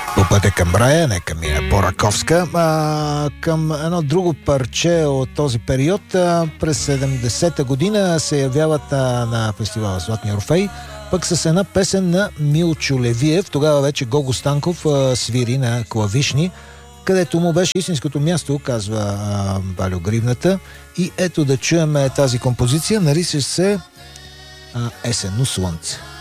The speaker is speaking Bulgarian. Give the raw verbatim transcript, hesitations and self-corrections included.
По пътя към рая, нека мине по-Раковска. А, към едно друго парче от този период. А, през седемдесета година се явяват а, на фестивала Златния Орфей, пък с една песен на Милчо Левиев. Тогава вече Гого Станков а, свири на клавишни, където му беше истинското място, казва а, Валю Гривната. И ето да чуем тази композиция. Нарича се а, Есенно слънце.